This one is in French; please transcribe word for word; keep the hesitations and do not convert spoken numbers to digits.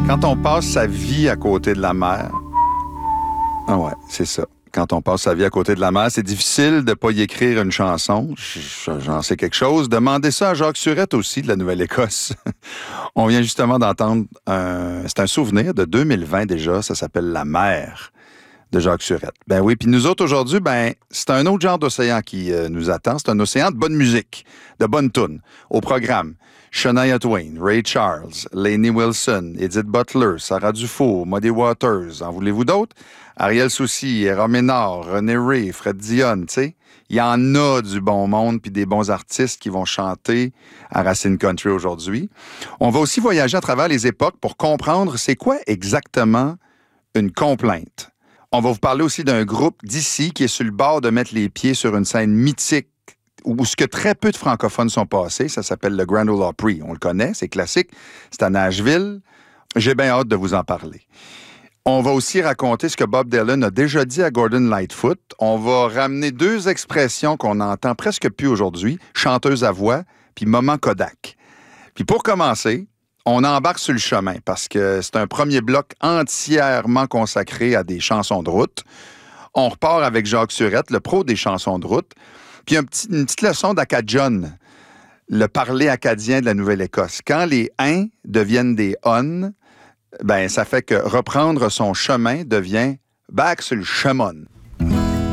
Quand on passe sa vie à côté de la mer, ah ouais, c'est ça. Quand on passe sa vie à côté de la mer, c'est difficile de ne pas y écrire une chanson. J'en sais quelque chose. Demandez ça à Jacques Surette aussi, de la Nouvelle-Écosse. On vient justement d'entendre un... C'est un souvenir de deux mille vingt déjà. Ça s'appelle La mer de Jacques Surette. Ben oui, puis nous autres aujourd'hui, ben c'est un autre genre d'océan qui euh, nous attend. C'est un océan de bonne musique, de bonnes tunes. Au programme, Shania Twain, Ray Charles, Lainey Wilson, Edith Butler, Sarah Dufour, Muddy Waters. En voulez-vous d'autres? Ariel Soucy, Era Ménard, René Ray, Fred Dionne, tu sais. Il y en a du bon monde puis des bons artistes qui vont chanter à Racine Country aujourd'hui. On va aussi voyager à travers les époques pour comprendre c'est quoi exactement une complainte. On va vous parler aussi d'un groupe d'ici qui est sur le bord de mettre les pieds sur une scène mythique où ce que très peu de francophones sont passés. Ça s'appelle le Grand Ole Opry. On le connaît, c'est classique. C'est à Nashville. J'ai bien hâte de vous en parler. On va aussi raconter ce que Bob Dylan a déjà dit à Gordon Lightfoot. On va ramener deux expressions qu'on entend presque plus aujourd'hui, chanteuse à voix, puis moment Kodak. Puis pour commencer, on embarque sur le chemin parce que c'est un premier bloc entièrement consacré à des chansons de route. On repart avec Jacques Surette, le pro des chansons de route, puis un petit, une petite leçon d'Acadian, le parler acadien de la Nouvelle-Écosse. Quand les « uns » deviennent des « on », ben ça fait que reprendre son chemin devient « back sur le chemin ».